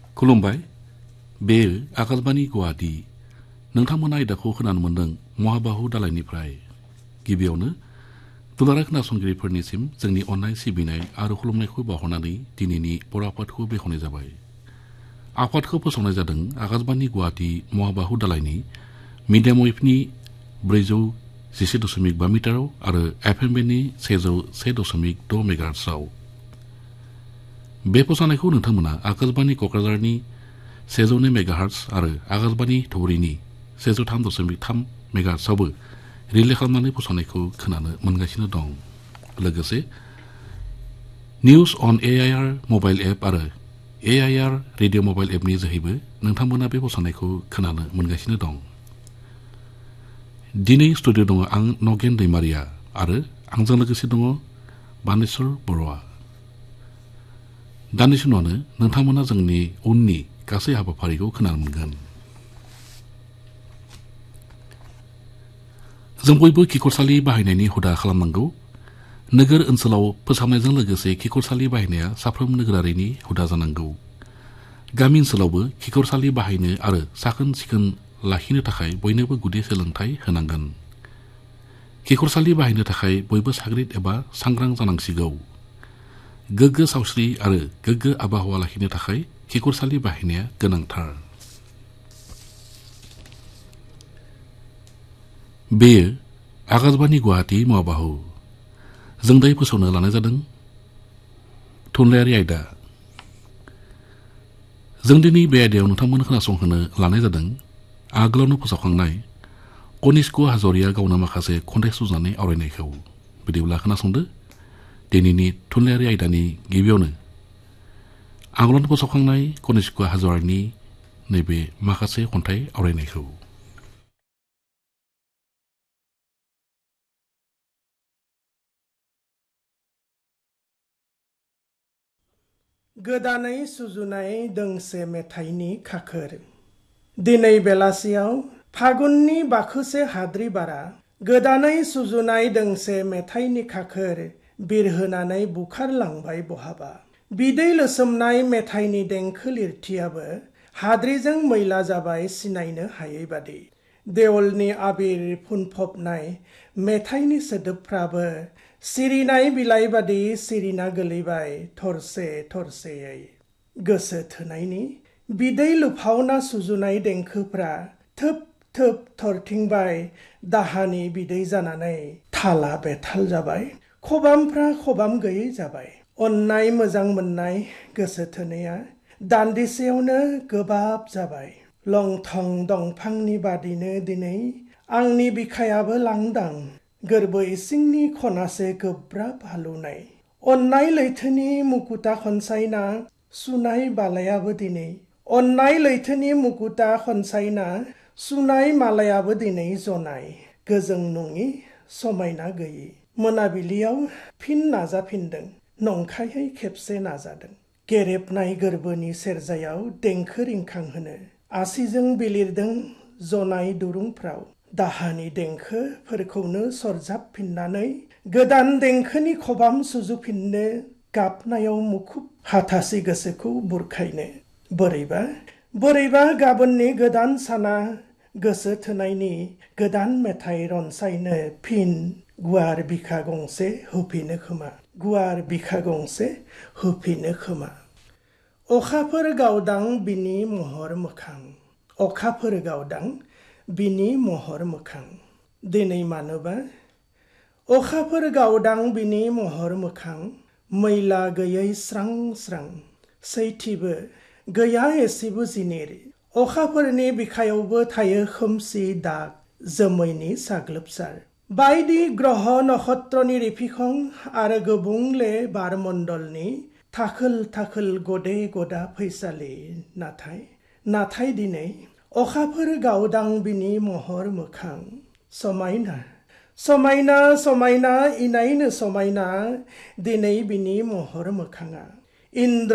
खुलुमबाय बेयो आकाशबाणी गुवाहाटी नोंथांमोना आयदाखौ खोनानो मोनदों महाबाहु दालायनिफ्राय गिबियावनो दुलाराय खोनासंगिरिफोरनिसिम जोंनि अननाय सिबिनाय आरो खुलुमनायखौ बावहरनानै दिनैनि बर' आफादखौ बेखेवनाय जाबाय। आफादखौ फोसावनाय जादों आकाशबाणी गुवाहाटी महाबाहु दालायनि मिडियाम वेभनि 411.5 मिटाराव आरो एफएम बेनि 101.6 मेगाहार्ट्जआव। बे फोसावनायखौ नोंथांमोना आकाशबाणी क'क्राझारनि 102 मेगाहार्ट्ज आरो आकाशबाणी धुबुरीनि 103.3 मेगाहार्ट्जआवबो रिले खालामनानै फोसावनायखौ खोनानो मोनगासिनो दं। लोगोसे निउज अन AIR मबाइल एप आरो AIR रेडिअ मबाइल एपनि जोहैबो नोंथांमोना बे फोसावनायखौ खोनानो मोनगासिनो दं। दिनै स्टुडिअ दङ आं नगेन दैमारिया आरो आंजों लोगोसे दङ बानेश्वर बर'आ। दान्दिसे उनावनो नोंथांमोना जोंनि उननि गासै हाबाफारिखौ खोनानो मोनगोन। जों बयबो खिखरसालि बाहायनायनि हुदा खालामनांगौ। नोगोर ओनसोलाव फोसाबनायजों लोगोसे खिखरसालि बाहायनाया साफ्रोम नोगोरारिनि हुदा जानांगौ। गामि ओनसोलावबो खिखरसालि बाहायनो आरो साखोन सिखोन लाखिनो थाखाय बयनोबो गुदि सोलोंथाइ होनांगोन। खिखरसालि बाहायनो थाखाय बयबो साग्रिद एबा सांग्रां जानांसिगौ। गोग्गो सावस्रि आरो गोग्गो आबहावा लाखिनो थाखाय खिखरसालि बाहायनाया गोनांथार। बेयो आकाशबाणी गुवाहाटी महाबाहु। जों दायो फोसावनो लानाय जादों थुनलाइयारि आयदा। जों दिनै बे आयदायाव नोंथांमोन खोनासंहोनो लानाय जादों आगोलावनो फोसावखांनाय कनिष्क हाज'रिया गावनो माखासे खन्थाइ सुजुनानै आवरायनायखौ। बिदिब्ला खोनासंदो दिनैनि थुनलाइयारि आयदानि गिबियावनो आगोलावनो फोसावखांनाय कनिष्क हाज'रियानि नैबे माखासे खन्थाइ आवरायनायखौ। गोदानै सुजुनाय दोंसे मेथाइनि खाखोर। दिनै बेलासियाव फागुननि बाखोसे हाद्रि बारा गोदानै सुजुनाय दोंसे मेथाइनि खाखोर बिरहोनानै बुखारलांबाय बहाबा। बिदै लोसोमनाय मेथाइनि देंखो लिरथियाबो हाद्रिजों मैला जाबाय सिनायनो हायै बादि। देवलनि आबिर फुनफबनाय मेथाइनि सोदोबफ्राबो सिरिनाय बिलाइ बादि सिरिना गोलैबाय थरसे थरसेयै। गोसो थोनायनि बिदै लुफावना सुजुनाय देंखोफ्रा थोब थोब थरथिंबाय दाहानि बिदै जानानै थाला बेथाल जाबाय। खबामफ्रा खबाम गैयै जाबाय। अननाय मोजां मोननाय गोसो थोनाया दान्दिसेयावनो गोबाब जाबाय। लंथं दंफांनि बादिनो दिनै आंनि बिखायाबो लांदां। गोरबो इसिंनि खनासे गोब्राब हालौनाय। अननाय लैथोनि मुकुता खनसायना सुनाय बालायाबो दिनै अननाय लैथोनि मुकुता खनसायना सुनाय मालायाबो दिनै जनाय। गोजों नङि समायना गैयि। मोनाबिलियाव फिन नाजाफिनदों नंखायै खेबसे नाजादों। गेरेबनाय गोरबोनि सेरजायाव देंखो रिंखांहोनो आसिजों बिलिरदों जनाय दुरुंफ्राव। दाहानि देंखोफोरखौनो सरजाबफिननानै गोदान देंखोनि खबाम सुजुफिननो गाबनायाव मुखुब हाथासि गोसोखौ बुरखायनो। बोरैबा बोरैबा गाबोननि गोदान साना गोसो थोनायनि गोदान मेथाइ रनसायनो फिन गुवार बिखा गंसे होफिनो खोमा। गुवार बिखा गंसे होफिनो खोमा। अखाफोर गावदां बिनि महर मोखां। अखाफोर गावदां बिनि महर मोखां। दिनै मानोबा अखाफोर गावदां बिनि महर मोखां। मैला गैयै स्रां स्रां। सैथिबो गैया एसेबो जिनिर। अखाफोरनि बिखायावबो थायो खोमसि दाग जोमैनि साग्लोबसार। बायदि ग्रह नक्षत्रनि रिफिखं आरो गुबुंले बारमण्डलनि थाखोल थाखोल गदे गदा फैसालि। नाथाय दिनै अखाफोर गावदां बिनि महर मोखां। समायना समायना समायना इनायनो समायना दिनै बिनि महर मोखाङा। इन्द्र